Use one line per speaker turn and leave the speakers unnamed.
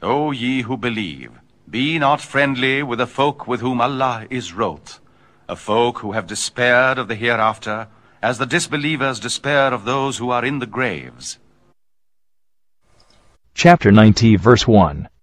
O ye who believe, be not friendly with the folk with whom Allah is wroth, a folk who have despaired of the hereafter, as the disbelievers despair of those who are in the graves.
Chapter 90, verse 1.